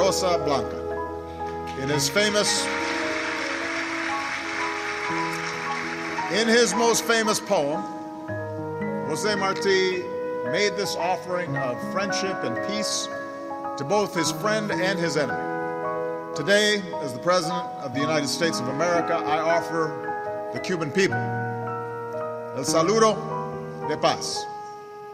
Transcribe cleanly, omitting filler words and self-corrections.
Rosa Blanca. In his most famous poem, José Martí made this offering of friendship and peace to both his friend and his enemy. Today, as the President of the United States of America, I offer the Cuban people el saludo de paz.